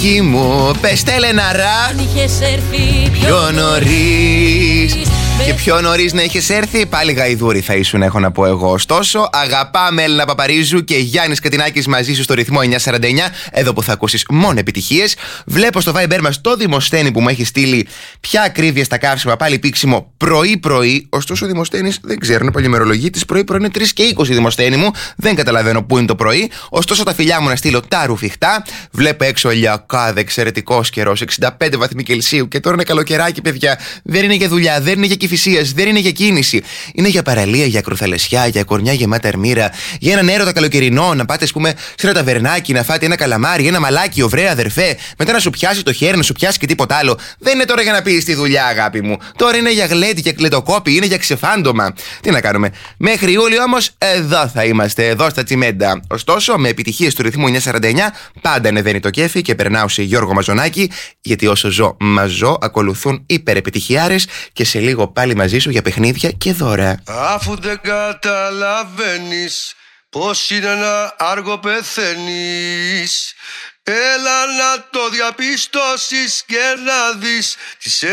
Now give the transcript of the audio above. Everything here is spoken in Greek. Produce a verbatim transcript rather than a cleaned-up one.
Δική μου. Πες Τελεναρά, πιο νωρίς. Και πιο νωρίς να είχες έρθει, πάλι γαϊδούρι θα ήσουν, έχω να πω εγώ. Ωστόσο, αγαπάμε Έλληνα Παπαρίζου και Γιάννης Κατινάκης μαζί σου στο ρυθμό εννιά σαράντα εννιά, εδώ που θα ακούσεις μόνο επιτυχίες. Βλέπω στο Viber μας το Δημοσθένη που μου έχει στείλει ποια ακρίβεια στα καύσιμα, πάλι πήξιμο πρωί-πρωί. Ωστόσο, ο Δημοσθένης δεν ξέρω, είναι πολυμερολογίτης. Πρωί-πρωί είναι τρεις και είκοσι, Δημοσθένη μου. Δεν καταλαβαίνω πού είναι το πρωί. Ωστόσο, τα φιλιά μου να στείλω τα ρουφιχτά. Βλέπω έξω ηλιακάδα, εξαιρετικός καιρός, εξήντα πέντε βαθμοί Κελσίου. Και τώρα είναι καλοκαιράκι, παιδιά. Δεν είναι για δουλειά, δεν είναι για Κυφυσίας, δεν είναι για κίνηση. Είναι για παραλία, για ακροθαλασσιά, για κορμιά γεμάτα αρμύρα, για έναν έρωτα καλοκαιρινό. Να πάτε, ας πούμε, σε ένα ταβερνάκι, να φάτε ένα καλαμάρι, ένα μαλάκι, ωραία αδερφέ. Μετά να σου πιάσει το χέρι, να σου πιάσει και τίποτα άλλο. Δεν είναι τώρα για να πει στη δουλειά, αγάπη μου. Τώρα είναι για γλέντι, για κλετοκόπη, είναι για ξεφάντωμα. Τι να κάνουμε. Μέχρι Ιούλιο όμως, εδώ θα είμαστε, εδώ στα τσιμέντα. Ωστόσο, με επιτυχίες του ρυθμού εννιά σαράντα εννιά, πάντα ανεβαίνει το κέφι και περνάω σε Γιώργο Μαζονάκη, γιατί όσο ζω, μαζώ, ακολουθούν υπερεπιτυχιάρες και σε λίγο πάλι μαζί σου για παιχνίδια και δώρα. Αφού δεν καταλαβαίνεις πως είναι ένα άργο πεθαίνεις, έλα να το διαπιστώσεις και να δεις τις